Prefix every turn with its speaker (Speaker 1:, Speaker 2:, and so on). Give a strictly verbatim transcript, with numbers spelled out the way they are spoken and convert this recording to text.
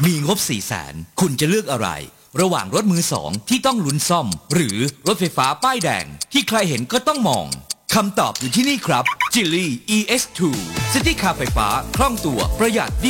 Speaker 1: มีงบ สี่แสน คุณจะเลือกอะไรระหว่างรถมือสองที่ต้องลุ้นซ่อมหรือรถไฟฟ้าป้ายแดงที่ใครเห็นก็ต้องมองคำตอบอยู่ที่นี่ครับ Geely อี เอ็กซ์ ทู ซิตี้คาร์ไฟฟ้าคล่องตัวประหยัด